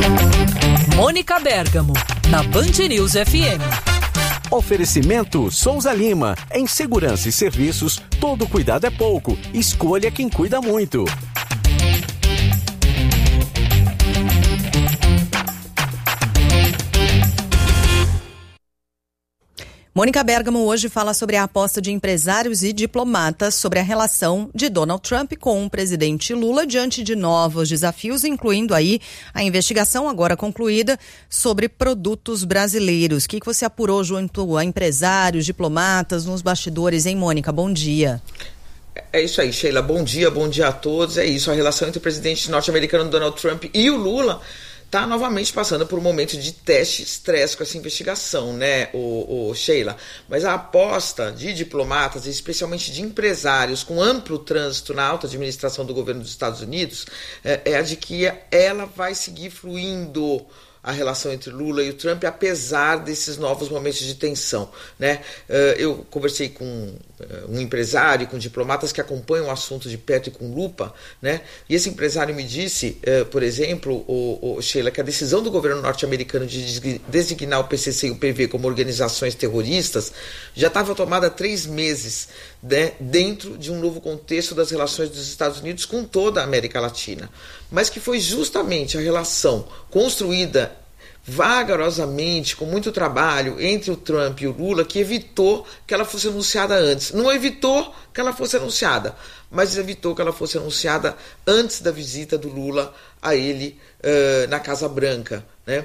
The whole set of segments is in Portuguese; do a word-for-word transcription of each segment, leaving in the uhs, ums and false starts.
Mônica Bergamo, na Band News F M. Oferecimento Souza Lima. Em segurança e serviços, todo cuidado é pouco. Escolha quem cuida muito. Mônica Bergamo hoje fala sobre a aposta de empresários e diplomatas sobre a relação de Donald Trump com o presidente Lula diante de novos desafios, incluindo aí a investigação agora concluída sobre produtos brasileiros. O que você apurou junto a empresários, diplomatas, nos bastidores, hein, Mônica? Bom dia. É isso aí, Sheila. Bom dia, bom dia a todos. É isso, a relação entre o presidente norte-americano Donald Trump e o Lula está novamente passando por um momento de teste estresse com essa investigação, né, o, o Sheila? Mas a aposta de diplomatas, especialmente de empresários com amplo trânsito na alta administração do governo dos Estados Unidos, é, é a de que ela vai seguir fluindo a relação entre Lula e o Trump, apesar desses novos momentos de tensão, né? Eu conversei com um empresário, com diplomatas que acompanham o assunto de perto e com lupa, né? E esse empresário me disse, por exemplo, o, o Sheila, que a decisão do governo norte-americano de designar o P C C e o P V como organizações terroristas já estava tomada há três meses, né, dentro de um novo contexto das relações dos Estados Unidos com toda a América Latina, mas que foi justamente a relação construída vagarosamente, com muito trabalho entre o Trump e o Lula, que evitou que ela fosse anunciada antes. Não evitou que ela fosse anunciada, mas evitou que ela fosse anunciada antes da visita do Lula a ele uh, na Casa Branca, né?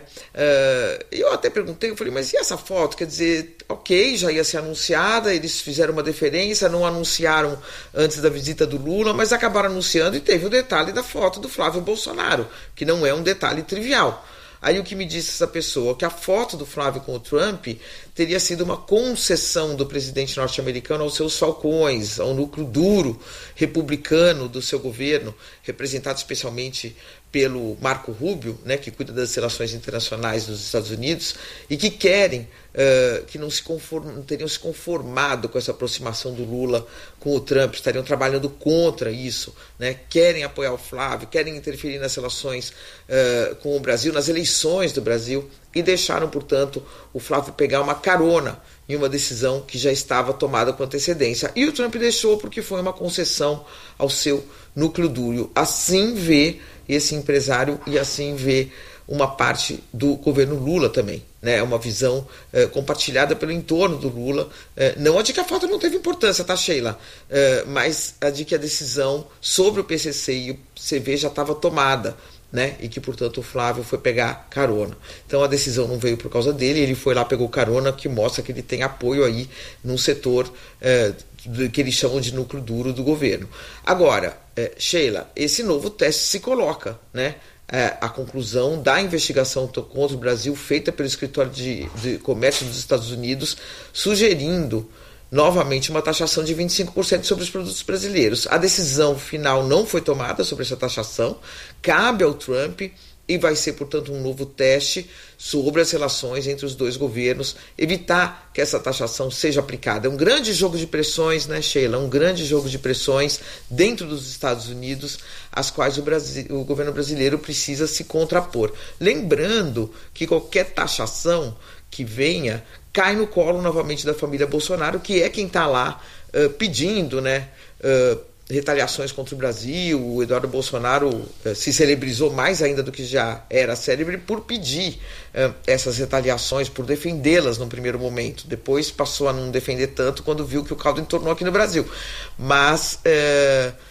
Uh, eu até perguntei, eu falei, mas e essa foto? Quer dizer, ok, já ia ser anunciada, eles fizeram uma deferência, não anunciaram antes da visita do Lula, mas acabaram anunciando, e teve o detalhe da foto do Flávio Bolsonaro, que não é um detalhe trivial. Aí o que me disse essa pessoa? Que a foto do Flávio com o Trump teria sido uma concessão do presidente norte-americano aos seus falcões, ao núcleo duro republicano do seu governo, representado especialmente pelo Marco Rubio, né, que cuida das relações internacionais dos Estados Unidos, e que querem, uh, que não, se conform, não teriam se conformado com essa aproximação do Lula com o Trump, estariam trabalhando contra isso, né, querem apoiar o Flávio, querem interferir nas relações uh, com o Brasil, nas eleições do Brasil, e deixaram, portanto, o Flávio pegar uma carona em uma decisão que já estava tomada com antecedência. E o Trump deixou porque foi uma concessão ao seu núcleo duro. Assim vê esse empresário e assim vê uma parte do governo Lula também, né? Uma visão eh, compartilhada pelo entorno do Lula, eh, não a de que a foto não teve importância, tá, Sheila? Eh, mas a de que a decisão sobre o P C C e o C V já estava tomada, né? E que, portanto, o Flávio foi pegar carona. Então a decisão não veio por causa dele, ele foi lá, pegou carona, que mostra que ele tem apoio aí num setor eh, que eles chamam de núcleo duro do governo. Agora, eh, Sheila, esse novo teste se coloca, né? É, a conclusão da investigação contra o Brasil feita pelo Escritório de, de Comércio dos Estados Unidos, sugerindo novamente uma taxação de vinte e cinco por cento sobre os produtos brasileiros. A decisão final não foi tomada sobre essa taxação, cabe ao Trump e vai ser, portanto, um novo teste sobre as relações entre os dois governos, evitar que essa taxação seja aplicada. É um grande jogo de pressões, né, Sheila? Um grande jogo de pressões dentro dos Estados Unidos, às quais o, Brasil, o governo brasileiro precisa se contrapor. Lembrando que qualquer taxação que venha cai no colo novamente da família Bolsonaro, que é quem está lá uh, pedindo, né, uh, retaliações contra o Brasil. O Eduardo Bolsonaro uh, se celebrizou mais ainda do que já era célebre por pedir uh, essas retaliações, por defendê-las no primeiro momento. Depois passou a não defender tanto quando viu que o caldo entornou aqui no Brasil. Mas uh,